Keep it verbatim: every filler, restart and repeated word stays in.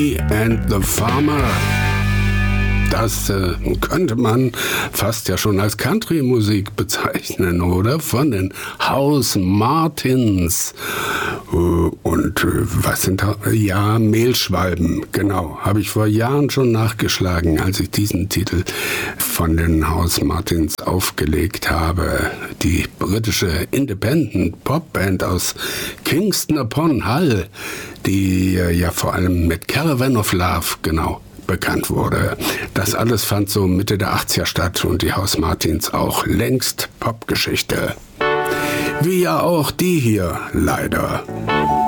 and the Farmer. Das äh, könnte man fast ja schon als Country-Musik bezeichnen, oder? Von den House Martins. Äh, und äh, was sind da? Ja, Mehlschwalben, genau. Habe ich vor Jahren schon nachgeschlagen, als ich diesen Titel von den House Martins aufgelegt habe. Die britische Independent-Popband aus Kingston upon Hull, die äh, ja vor allem mit Caravan of Love, genau, bekannt wurde. Das alles fand so Mitte der achtziger statt und die House Martins auch längst Popgeschichte. Wie ja auch die hier, leider.